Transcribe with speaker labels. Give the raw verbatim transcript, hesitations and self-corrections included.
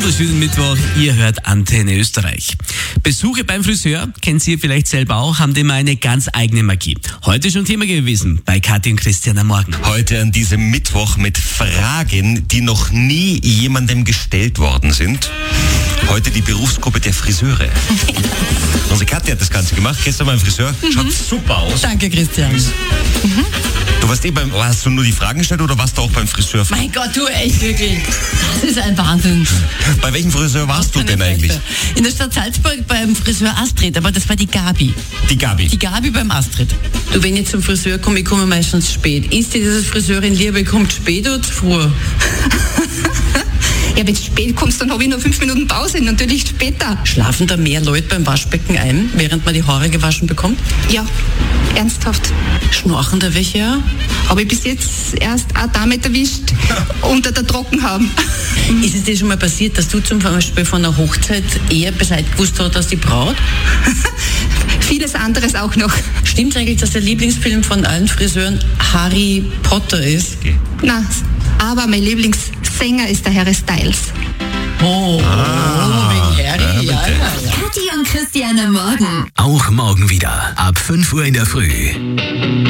Speaker 1: wunderschönen Mittwoch, ihr hört Antenne Österreich. Besuche beim Friseur, kennt ihr vielleicht selber auch, haben immer eine ganz eigene Magie. Heute schon Thema gewesen bei Kathi und Christian am Morgen.
Speaker 2: Heute an diesem Mittwoch mit Fragen, die noch nie jemandem gestellt worden sind. Heute die Berufsgruppe der Friseure. Unsere Kathi hat das Ganze gemacht, gestern beim Friseur, mhm. Schaut super aus.
Speaker 3: Danke, Christian. Mhm.
Speaker 2: Du warst eh beim, hast du nur die Fragen gestellt oder warst du auch beim Friseur?
Speaker 3: Mein Gott, du echt wirklich. Das ist ein Wahnsinn.
Speaker 2: Bei welchem Friseur warst du denn eigentlich?
Speaker 3: In der Stadt Salzburg beim Friseur Astrid, aber das war die Gabi.
Speaker 2: Die Gabi?
Speaker 3: Die Gabi beim Astrid. Du, wenn ich zum Friseur komme, ich komme meistens spät. Ist dir diese Friseurin Liebe, kommt spät oder zu früh?
Speaker 4: Ja, wenn du spät kommst, dann habe ich nur fünf Minuten Pause, natürlich später.
Speaker 3: Schlafen da mehr Leute beim Waschbecken ein, während man die Haare gewaschen bekommt?
Speaker 4: Ja, ernsthaft.
Speaker 3: Schnorchen da welche auch?
Speaker 4: Habe ich bis jetzt erst eine Dame erwischt, unter der Trocken haben.
Speaker 3: Ist es dir schon mal passiert, dass du zum Beispiel von einer Hochzeit eher Bescheid gewusst hast als die Braut?
Speaker 4: Vieles anderes auch noch.
Speaker 3: Stimmt eigentlich, dass der Lieblingsfilm von allen Friseuren Harry Potter ist?
Speaker 4: Na, aber mein Lieblingssänger ist der Harry Styles.
Speaker 3: Oh,
Speaker 2: ah,
Speaker 3: oh wegen Harry, ja, ja, ja.
Speaker 5: Kathi und Christian am Morgen.
Speaker 1: Auch morgen wieder ab fünf Uhr in der Früh.